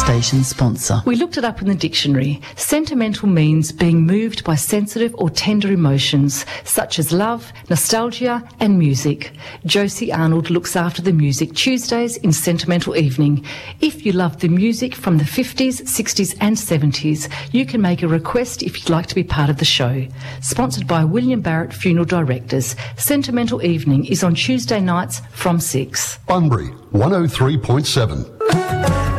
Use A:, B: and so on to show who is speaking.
A: station sponsor.
B: We looked it up in the dictionary. Sentimental means being moved by sensitive or tender emotions, such as love, nostalgia and music. Josie Arnold looks after the music Tuesdays in Sentimental Evening. If you love the music from the 50s, 60s and 70s, you can make a request if you'd like to be part of the show. Sponsored by William Barrett Funeral Directors. Sentimental Evening is on Tuesday nights from 6.
C: Bunbury 103.7.